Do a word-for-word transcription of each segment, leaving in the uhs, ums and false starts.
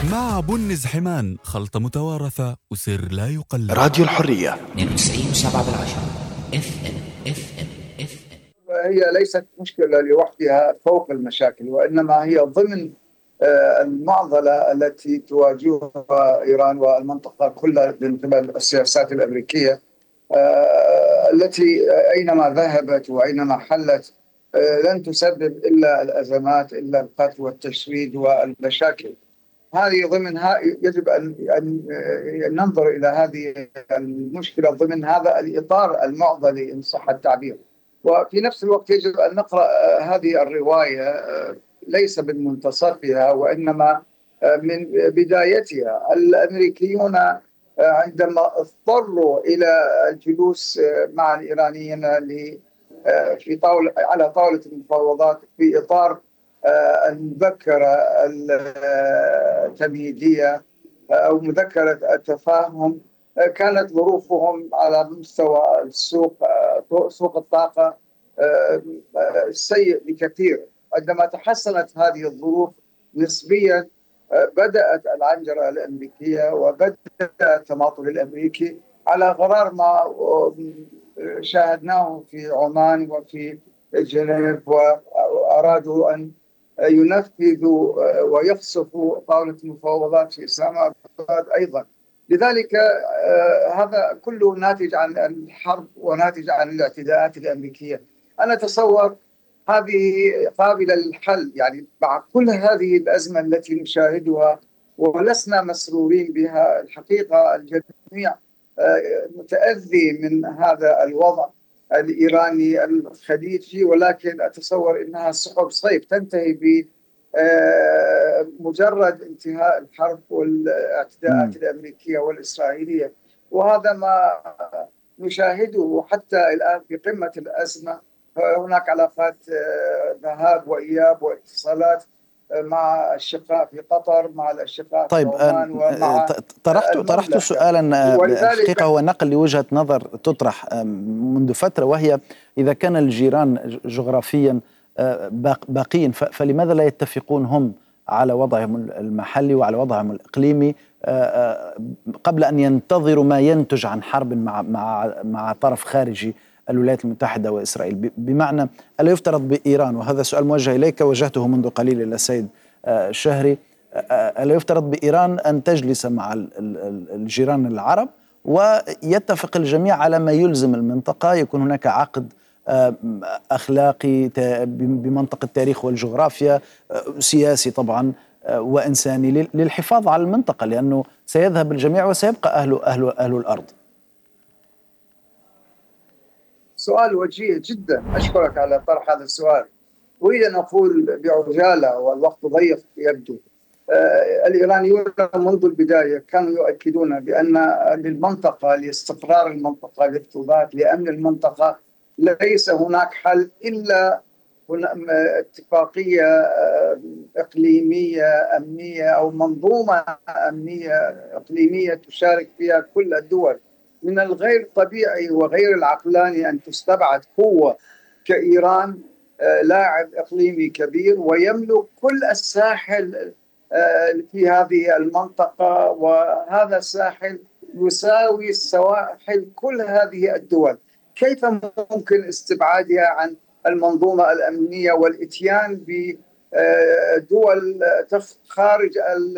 مع بنز حمان، خلطة متوارثة وسر لا يقلد. راديو الحرية اثنين وتسعين وسبعة بالعشرة اف ام اف ام اف ام. هي ليست مشكلة لوحدها فوق المشاكل، وإنما هي ضمن المعضلة التي تواجهها إيران والمنطقة كلها من قبل السياسات الأمريكية التي أينما ذهبت وأينما حلت لن تسبب إلا الأزمات، إلا القتل والتشريد والمشاكل. هذه ضمنها يجب أن ننظر إلى هذه المشكلة ضمن هذا الإطار المعضلي إن صح التعبير. وفي نفس الوقت يجب أن نقرأ هذه الرواية ليس من منتصفها وإنما من بدايتها. الأمريكيون عندما اضطروا إلى الجلوس مع الإيرانيين في طاولة على طاولة المفاوضات في إطار المذكرة التمهيدية أو مذكرة التفاهم، كانت ظروفهم على مستوى السوق سوق الطاقة سيء بكثير. عندما تحسنت هذه الظروف نسبيا بدأت العنجرة الأمريكية وبدأ التماطل الأمريكي على غرار ما شاهدناه في عمان وفي جنيف، وأرادوا أن ينفذوا ويخسفوا طاولة المفاوضات في إسلام آباد أيضا. لذلك هذا كله ناتج عن الحرب وناتج عن الاعتداءات الأمريكية. أنا أتصور هذه قابلة للحل، يعني مع كل هذه الأزمة التي نشاهدها ولسنا مسرورين بها. الحقيقة الجميع متأذي من هذا الوضع الإيراني الخليجي، ولكن أتصور أنها سحب صيف تنتهي بمجرد انتهاء الحرب والاعتداءات الأمريكية والإسرائيلية. وهذا ما نشاهده حتى الآن في قمة الأزمة. هناك علاقات ذهاب وإياب واتصالات مع الأشقاء في قطر، مع الأشقاء طيب في عمان، ومع طرحت طرحت سؤالا الحقيقة هو نقل لوجهة نظر تطرح منذ فترة، وهي إذا كان الجيران جغرافيا باقين فلماذا لا يتفقون هم على وضعهم المحلي وعلى وضعهم الإقليمي قبل أن ينتظروا ما ينتج عن حرب مع مع مع طرف خارجي الولايات المتحدة وإسرائيل؟ بمعنى ألا يفترض بإيران، وهذا سؤال موجه إليك وجهته منذ قليل إلى السيد الشهري، ألا يفترض بإيران أن تجلس مع الجيران العرب ويتفق الجميع على ما يلزم المنطقة، يكون هناك عقد أخلاقي بمنطق التاريخ والجغرافيا، سياسي طبعا وإنساني للحفاظ على المنطقة، لأنه سيذهب الجميع وسيبقى أهل أهل أهل الأرض؟ سؤال وجيه جدا، أشكرك على طرح هذا السؤال. أريد أن أقول بعجالة والوقت ضيق يبدو. آه الإيرانيون منذ البداية كانوا يؤكدون بأن للمنطقة، لاستقرار المنطقة، للثبات، لأمن المنطقة، ليس هناك حل إلا اتفاقية إقليمية أمنية أو منظومة أمنية إقليمية تشارك فيها كل الدول. من الغير طبيعي وغير العقلاني أن تستبعد قوة كإيران، لاعب إقليمي كبير ويملك كل الساحل في هذه المنطقة، وهذا الساحل يساوي سواحل كل هذه الدول. كيف ممكن استبعادها عن المنظومة الأمنية والإتيان بدول خارج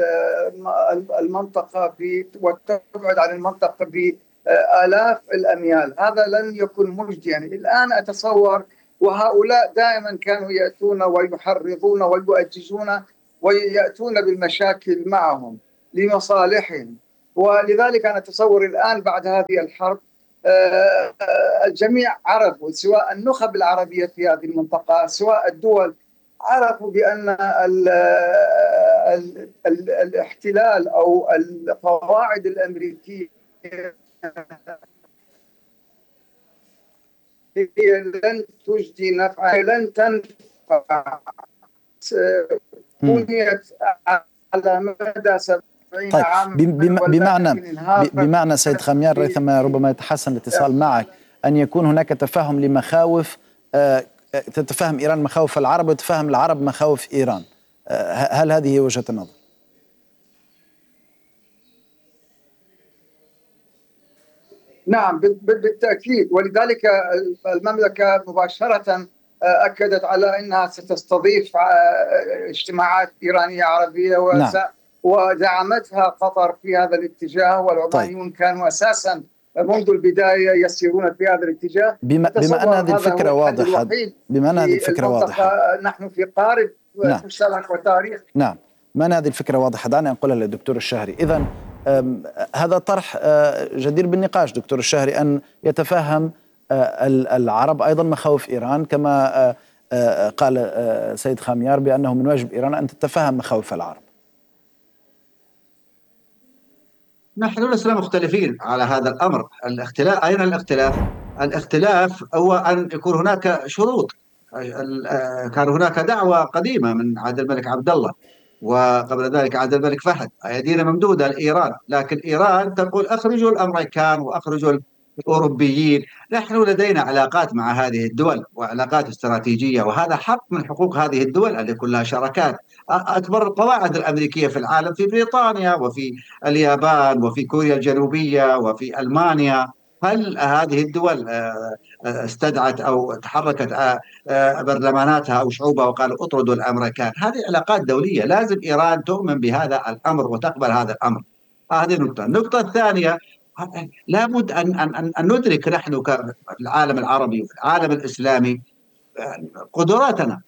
المنطقة وتبعد عن المنطقة بآلاف الأميال؟ هذا لن يكون مجديا. الآن أتصور، وهؤلاء دائما كانوا يأتون ويحرضون ويؤججون ويأتون بالمشاكل معهم لمصالحهم، ولذلك أنا أتصور الآن بعد هذه الحرب الجميع عرفوا، سواء النخب العربية في هذه المنطقة سواء الدول، عرفوا بأن ال ال ال الاحتلال أو القواعد الأمريكية هي لن تجدي نفعا، لن تنفع. بنيت على مدى سبعين طيب عام. بمعنى بمعنى سيد خميار، ريثما ربما يتحسن الاتصال معك، أن يكون هناك تفاهم لمخاوف، تتفهم إيران مخاوف العرب وتفهم العرب مخاوف إيران. هل هذه هي وجهة النظر؟ نعم بالتأكيد، ولذلك المملكة مباشرة أكدت على أنها ستستضيف اجتماعات إيرانية عربية نعم. ودعمتها قطر في هذا الاتجاه، والعمانيون طيب. كانوا أساسا منذ البداية يسيرون في هذا الاتجاه. بما, بما أن هذه الفكرة واضحة بما أن هذه الفكرة واضحة نحن في قارب نعم. مشترك وتاريخ. نعم، بما أن هذه الفكرة واضحة دعني أنقلها للدكتور الشهري. إذن هذا طرح جدير بالنقاش دكتور الشهري، أن يتفهم العرب أيضا مخاوف إيران، كما قال سيد خاميار بأنه من واجب إيران أن تتفهم مخاوف العرب. نحن لسنا مختلفين على هذا الأمر. الاختلاف أين الاختلاف؟ الاختلاف هو أن يكون هناك شروط. كان هناك دعوة قديمة من عهد الملك عبد الله وقبل ذلك عهد الملك فهد، أيدينا ممدودة لإيران، لكن إيران تقول أخرجوا الأمريكان وأخرجوا الأوروبيين. نحن لدينا علاقات مع هذه الدول وعلاقات استراتيجية، وهذا حق من حقوق هذه الدول أن يكون لها شراكات. أكبر القواعد الأمريكية في العالم في بريطانيا وفي اليابان وفي كوريا الجنوبية وفي ألمانيا. هل هذه الدول استدعت أو تحركت برلماناتها أو شعوبها وقالوا اطردوا الأمريكان؟ هذه علاقات دولية، لازم إيران تؤمن بهذا الأمر وتقبل هذا الأمر. هذه النقطة. النقطة الثانية، لابد أن, أن, أن ندرك نحن كالعالم العربي وفي العالم الإسلامي قدراتنا،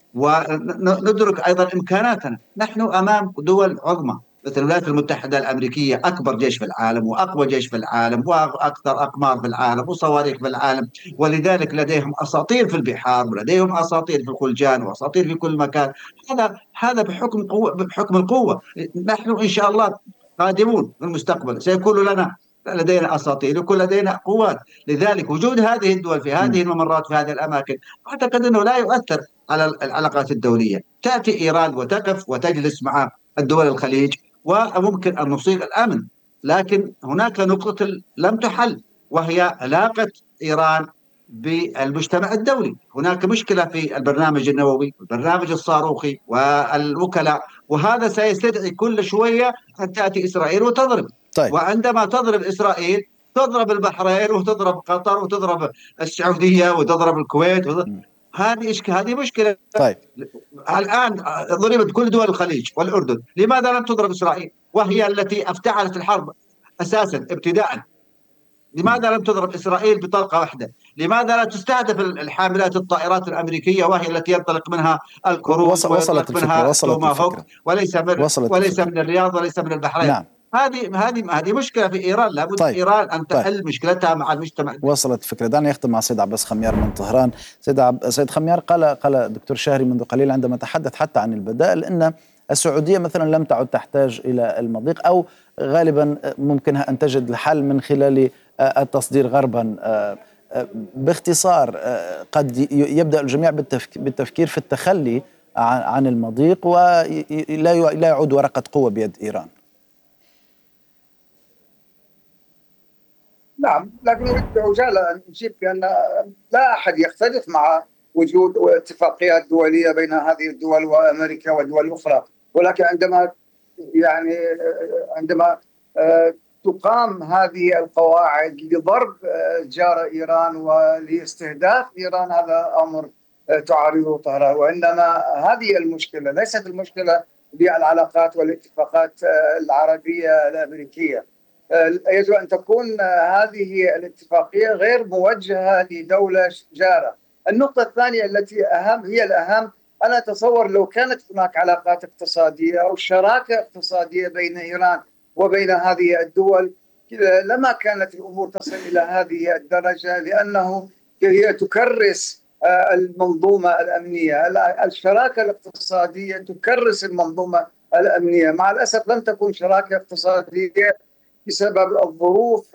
وندرك أيضا إمكاناتنا. نحن أمام دول عظمى مثل الولايات المتحدة الأمريكية، أكبر جيش في العالم وأقوى جيش في العالم وأكثر أقمار في العالم وصواريخ في العالم، ولذلك لديهم أساطير في البحار ولديهم أساطير في الخلجان وأساطير في كل مكان. هذا هذا بحكم قوة، بحكم القوة. نحن إن شاء الله قادمون في المستقبل سيكون لنا لدينا أساطير ويكون لدينا قوات. لذلك وجود هذه الدول في هذه الممرات في هذه الأماكن أعتقد أنه لا يؤثر على العلاقات الدولية. تأتي إيران وتقف وتجلس مع الدول الخليج وممكن أن نصيب الأمن، لكن هناك نقطة لم تحل وهي علاقة إيران بالمجتمع الدولي. هناك مشكلة في البرنامج النووي والبرنامج الصاروخي والوكلاء، وهذا سيستدعي كل شوية أن تأتي إسرائيل وتضرب. طيب. وعندما تضرب إسرائيل تضرب البحرين وتضرب قطر وتضرب السعودية وتضرب الكويت وتضرب. هذه هذه مشكلة. طيب. الآن ضربت كل دول الخليج والأردن، لماذا لم تضرب إسرائيل وهي التي افتعلت الحرب أساسا ابتداء؟ لماذا لم تضرب إسرائيل بطلقة واحدة؟ لماذا لا تستهدف الحاملات الطائرات الأمريكية وهي التي ينطلق منها الكروز وصلت الفكرة وصلت الفكرة وليس من وصلت وليس الفكرة. من الرياض وليس من البحرين. نعم. هذه هذه هذه مشكلة في إيران، لابد طيب. إيران أن تحل طيب. مشكلتها مع المجتمع. وصلت الفكرة. دعني أختم مع سيد عباس خميار من طهران. سيد عب... سيد خميار، قال قال الدكتور شهري منذ قليل عندما تحدث حتى عن البدائل أن السعودية مثلا لم تعد تحتاج إلى المضيق، أو غالبا ممكنها أن تجد الحل من خلال التصدير غربا. باختصار، قد يبدأ الجميع بالتفكير في التخلي عن المضيق ولا يعود ورقة قوة بيد إيران. نعم، لكن أريد بعجالة أن أجيب بأن لا أحد يختلف مع وجود اتفاقيات دولية بين هذه الدول وأمريكا والدول الأخرى، ولكن عندما يعني عندما تقام هذه القواعد لضرب جار إيران ولاستهداف إيران، هذا أمر تعارضه طهران. وإنما هذه المشكلة ليست المشكلة بالعلاقات والاتفاقات العربية الأمريكية. يجب أن تكون هذه الاتفاقية غير موجهة لدولة جارة. النقطة الثانية التي أهم هي الأهم، أنا أتصور لو كانت هناك علاقات اقتصادية أو شراكة اقتصادية بين إيران وبين هذه الدول لما كانت الأمور تصل إلى هذه الدرجة، لأنه هي تكرس المنظومة الأمنية. الشراكة الاقتصادية تكرس المنظومة الأمنية. مع الأسف لم تكن شراكة اقتصادية بسبب الظروف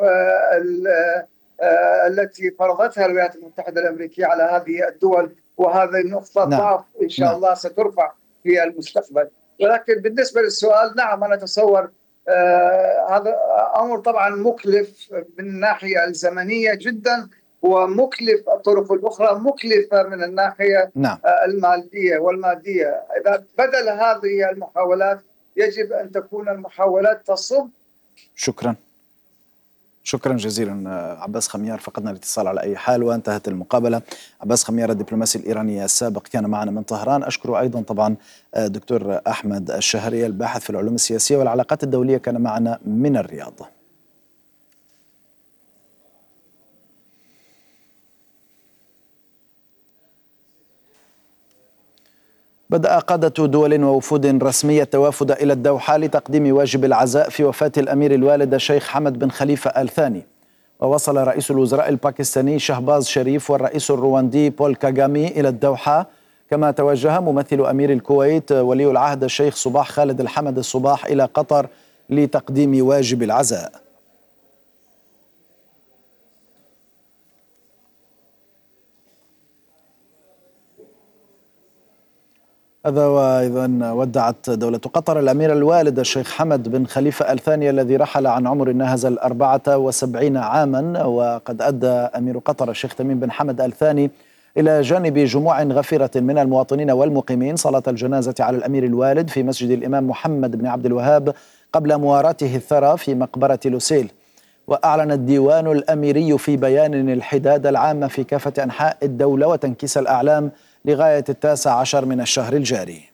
التي فرضتها الولايات المتحدة الأمريكية على هذه الدول، وهذه النقطة ضعف إن شاء نعم. الله سترفع في المستقبل. ولكن بالنسبة للسؤال، نعم أنا أتصور آه هذا أمر طبعا مكلف من الناحية الزمنية جدا، ومكلف الطرق الأخرى مكلفة من الناحية نعم. آه المالية والمادية. إذا بدل هذه المحاولات يجب أن تكون المحاولات تصب. شكرا شكرا جزيلا عباس خميار، فقدنا الاتصال على أي حال وانتهت المقابلة. عباس خميار الدبلوماسي الإيراني السابق كان معنا من طهران. أشكر أيضا طبعا دكتور أحمد الشهري الباحث في العلوم السياسية والعلاقات الدولية كان معنا من الرياض. بدأ قادة دول ووفود رسمية التوافد إلى الدوحة لتقديم واجب العزاء في وفاة الأمير الوالد الشيخ حمد بن خليفة آل ثاني. ووصل رئيس الوزراء الباكستاني شهباز شريف والرئيس الرواندي بول كاغامي إلى الدوحة، كما توجه ممثل أمير الكويت ولي العهد الشيخ صباح خالد الحمد الصباح إلى قطر لتقديم واجب العزاء. هذا وأيضا ودعت دولة قطر الأمير الوالد الشيخ حمد بن خليفة آل ثاني الذي رحل عن عمر ناهز الأربعة وسبعين عاما. وقد أدى أمير قطر الشيخ تميم بن حمد آل ثاني إلى جانب جموع غفيرة من المواطنين والمقيمين صلاة الجنازة على الأمير الوالد في مسجد الإمام محمد بن عبد الوهاب قبل مواراته الثرى في مقبرة لوسيل. وأعلن الديوان الأميري في بيان الحداد العام في كافة أنحاء الدولة وتنكيس الأعلام لغاية التاسع عشر من الشهر الجاري.